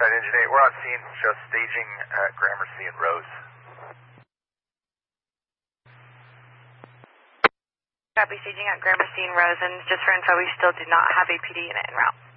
Riverside Engine 8. We're on scene, just staging Gramercy and Rose. Copy, staging at Gramercy and Rose, and just for info, we still do not have a PD unit en route.